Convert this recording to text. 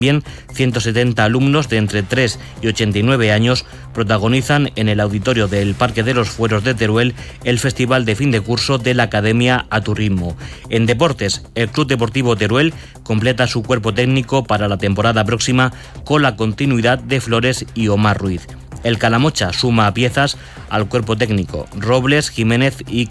Bien, 170 alumnos de entre 3 y 89 años protagonizan en el auditorio del Parque de los Fueros de Teruel el festival de fin de curso de la Academia A Tu Ritmo. En deportes, el Club Deportivo Teruel completa su cuerpo técnico para la temporada próxima con la continuidad de Flores y Omar Ruiz. El Calamocha suma piezas al cuerpo técnico. Robles, Jiménez y